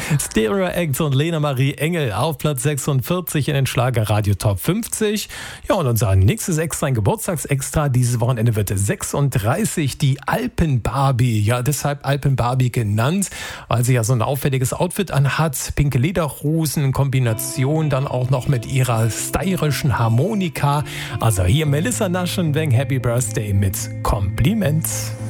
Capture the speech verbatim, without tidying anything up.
Stereo Act und Lena Marie Engel auf Platz sechsundvierzig in den Schlagerradio Top fünfzig. Ja, und unser nächstes Extra, ein Geburtstagsextra. Dieses Wochenende wird sechsunddreißig, die Alpenbarbie. Ja, deshalb Alpenbarbie genannt, weil sie ja so ein auffälliges Outfit anhat. Pinke Lederhosen in Kombination dann auch noch mit ihrer stylischen Harmonika. Also hier Melissa Naschenweng, Happy Birthday mit Kompliment.